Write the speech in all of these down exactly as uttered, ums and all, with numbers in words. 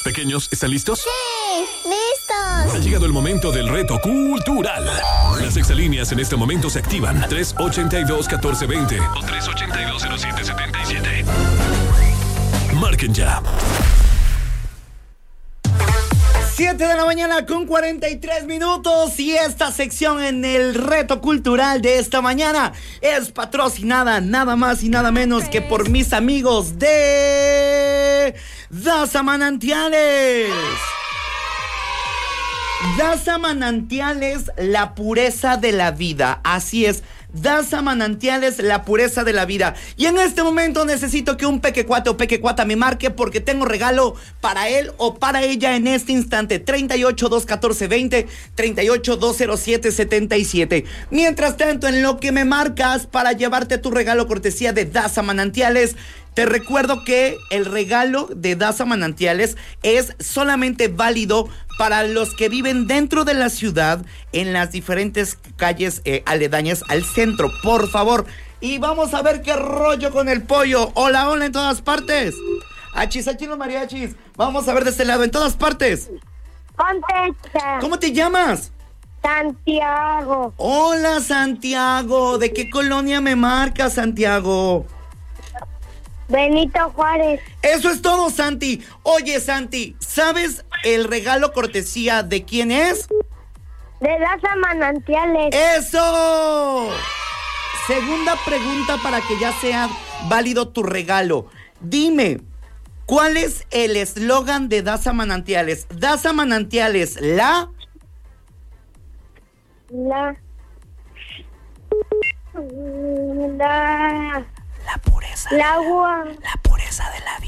Pequeños, ¿están listos? ¡Sí! ¡Listos! Ha llegado el momento del reto cultural. Las exalíneas en este momento se activan. tres ochenta y dos, catorce veinte o tres ochenta y dos, cero siete setenta y siete. Marquen ya. siete de la mañana con cuarenta y tres minutos y esta sección en el reto cultural de esta mañana es patrocinada nada más y nada menos que por mis amigos de Daza Manantiales. Daza Manantiales, la pureza de la vida. Así es. Daza Manantiales, la pureza de la vida. Y en este momento necesito que un pequecuate o pequecuata me marque porque tengo regalo para él o para ella en este instante. treinta y ocho, dos catorce, veinte, treinta y ocho, dos cero siete, setenta y siete. Mientras tanto, en lo que me marcas para llevarte tu regalo cortesía de Daza Manantiales, te recuerdo que el regalo de Daza Manantiales es solamente válido para los que viven dentro de la ciudad, en las diferentes calles eh, aledañas al centro, por favor. Y vamos a ver qué rollo con el pollo. Hola, hola en todas partes. Achis, achis los mariachis. Vamos a ver de este lado, en todas partes. Contesta. ¿Cómo te llamas? Santiago. Hola, Santiago. ¿De qué colonia me marcas, Santiago? Benito Juárez. Eso es todo, Santi. Oye, Santi, ¿sabes el regalo cortesía de quién es? De Daza Manantiales. ¡Eso! Segunda pregunta para que ya sea válido tu regalo. Dime, ¿cuál es el eslogan de Daza Manantiales? Daza Manantiales, la... La... La... La pureza. El agua. La pureza de la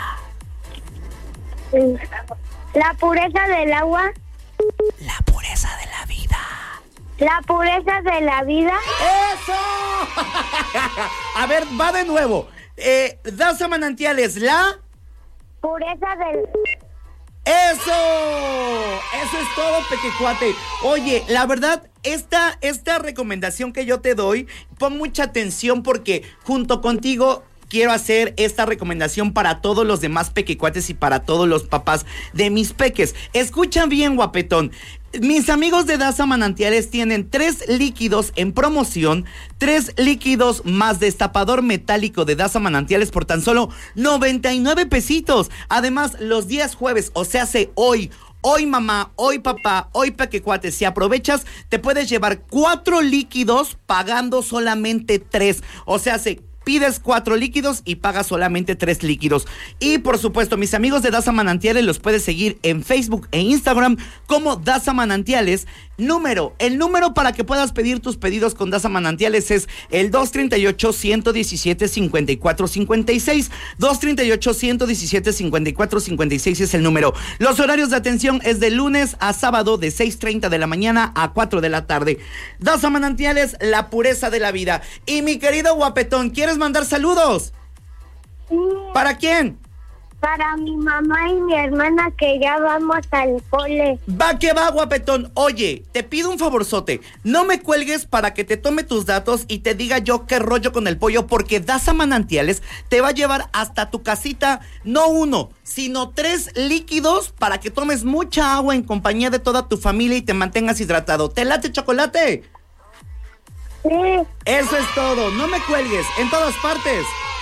vida. La pureza del agua. La pureza de la vida. La pureza de la vida. ¡Eso! A ver, va de nuevo. Eh, Daza Manantiales, la... Pureza del... ¡Eso! Eso es todo, pequecuate. Oye, la verdad, esta, esta recomendación que yo te doy, pon mucha atención porque junto contigo quiero hacer esta recomendación para todos los demás pequecuates y para todos los papás de mis peques. Escucha bien, guapetón. Mis amigos de Daza Manantiales tienen tres líquidos en promoción, tres líquidos más destapador metálico de Daza Manantiales por tan solo noventa y nueve pesitos. Además, los días jueves, o sea, hace hoy, hoy mamá, hoy papá, hoy pequecuate, si aprovechas, te puedes llevar cuatro líquidos pagando solamente tres. O sea, hace... pides cuatro líquidos y pagas solamente tres líquidos. Y por supuesto, mis amigos de Daza Manantiales los puedes seguir en Facebook e Instagram como Daza Manantiales. Número, el número para que puedas pedir tus pedidos con Daza Manantiales es el dos treinta y ocho, ciento diecisiete, cincuenta y cuatro cincuenta y seis. dos treinta y ocho, ciento diecisiete, cincuenta y cuatro cincuenta y seis es el número. Los horarios de atención es de lunes a sábado de seis treinta de la mañana a cuatro de la tarde. Daza Manantiales, la pureza de la vida. Y mi querido guapetón, ¿quieres mandar saludos? Sí. ¿Para quién? Para mi mamá y mi hermana que ya vamos al cole. Va que va, guapetón. Oye, te pido un favorzote. No me cuelgues para que te tome tus datos y te diga yo qué rollo con el pollo, porque Daza Manantiales te va a llevar hasta tu casita, no uno, sino tres líquidos para que tomes mucha agua en compañía de toda tu familia y te mantengas hidratado. ¿Te late, chocolate? Sí. Eso es todo. No me cuelgues. En todas partes.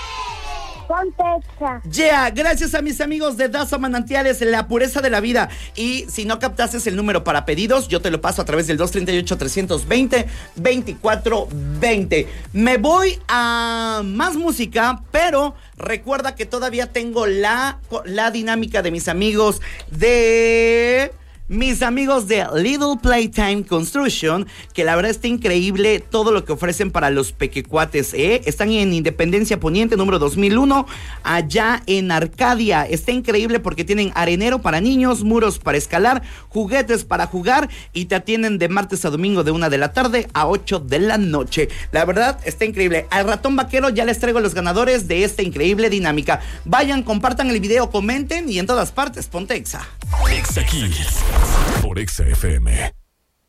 Contesta. Yeah, gracias a mis amigos de Daza Manantiales, la pureza de la vida. Y si no captaste el número para pedidos, yo te lo paso a través del dos treinta y ocho, trescientos veinte, veinticuatro veinte. Me voy a más música, pero recuerda que todavía tengo la, la dinámica de mis amigos de... Mis amigos de Little Playtime Construction, que la verdad está increíble todo lo que ofrecen para los pequecuates, ¿eh? Están en Independencia Poniente, número dos mil uno, allá en Arcadia. Está increíble porque tienen arenero para niños, muros para escalar, juguetes para jugar y te atienden de martes a domingo de una de la tarde a ocho de la noche. La verdad está increíble. Al ratón vaquero ya les traigo los ganadores de esta increíble dinámica. Vayan, compartan el video, comenten y en todas partes, ponte Exa. Exa Kids por Exa F M.